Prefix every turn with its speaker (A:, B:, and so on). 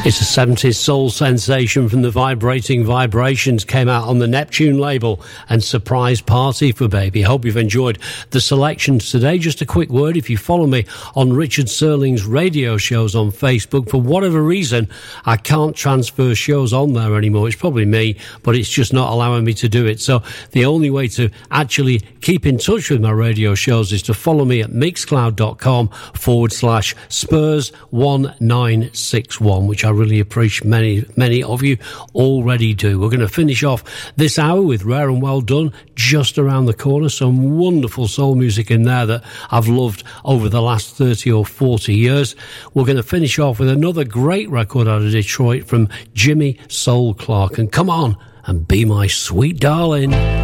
A: It's a 70s soul sensation from the Vibrating Vibrations, came out on the Neptune label, and Surprise Party for Baby. I hope you've enjoyed the selections today. Just a quick word, if you follow me on Richard Serling's radio shows on Facebook, for whatever reason, I can't transfer shows on there anymore. It's probably me, but it's just not allowing me to do it. So the only way to actually keep in touch with my radio shows is to follow me at mixcloud.com/Spurs1961, which I really appreciate many of you already do. We're going to finish off this hour with Rare and Well Done, just around the corner. Some wonderful soul music in there that I've loved over the last 30 or 40 years. We're going to finish off with another great record out of Detroit from Jimmy Soul Clark. And come on and be my sweet darling.